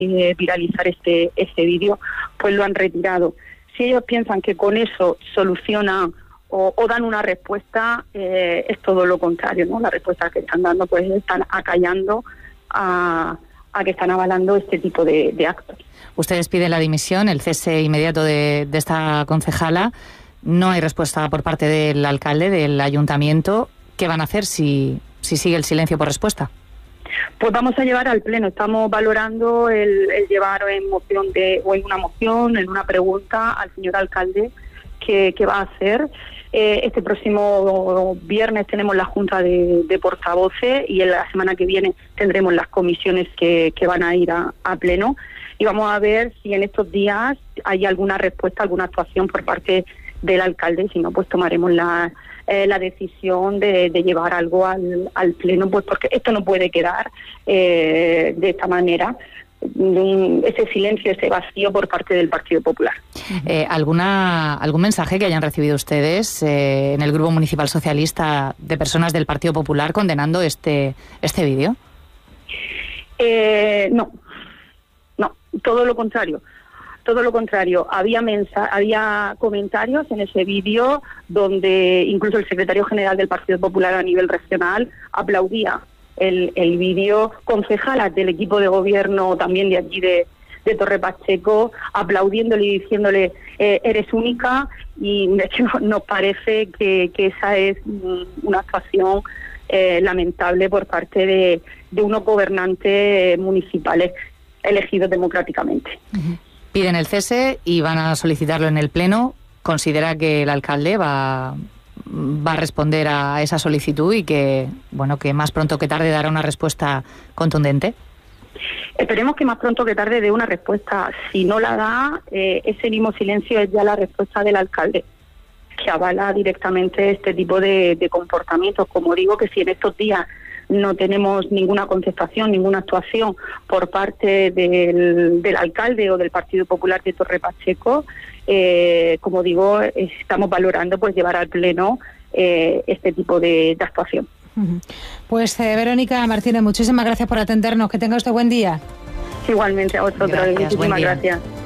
viralizar este vídeo, pues lo han retirado. Si ellos piensan que con eso solucionan o dan una respuesta, es todo lo contrario, ¿no? La respuesta que están dando, pues están acallando a que están avalando este tipo de actos. Ustedes piden la dimisión, el cese inmediato de esta concejala. No hay respuesta por parte del alcalde, del ayuntamiento. ¿Qué van a hacer si sigue el silencio por respuesta? Pues vamos a llevar al pleno. Estamos valorando el llevar en una moción, en una pregunta al señor alcalde qué va a hacer. Este próximo viernes tenemos la junta de portavoces y en la semana que viene tendremos las comisiones que van a ir a pleno, y vamos a ver si en estos días hay alguna respuesta, alguna actuación por parte del alcalde. Si no, pues tomaremos la decisión de llevar algo al pleno, pues porque esto no puede quedar de esta manera, ese silencio, ese vacío por parte del Partido Popular. ¿Algún mensaje que hayan recibido ustedes en el Grupo Municipal Socialista de personas del Partido Popular condenando este vídeo? No, todo lo contrario. Había comentarios en ese vídeo donde incluso el secretario general del Partido Popular a nivel regional aplaudía el vídeo, concejalas del equipo de gobierno también de aquí de Torre Pacheco aplaudiéndole y diciéndole eres única, y de hecho nos parece que esa es una actuación lamentable por parte de unos gobernantes municipales elegidos democráticamente. Uh-huh. Piden el cese y van a solicitarlo en el pleno. ¿Considera que el alcalde va a responder a esa solicitud y que más pronto que tarde dará una respuesta contundente? Esperemos que más pronto que tarde dé una respuesta. Si no la da, ese mismo silencio es ya la respuesta del alcalde, que avala directamente este tipo de comportamientos. Como digo, que si en estos días no tenemos ninguna contestación, ninguna actuación por parte del alcalde o del Partido Popular de Torre Pacheco, como digo, estamos valorando pues llevar al pleno este tipo de actuación. Pues Verónica Martínez, muchísimas gracias por atendernos. Que tenga usted buen día. Igualmente a vosotros. Muchísimas gracias.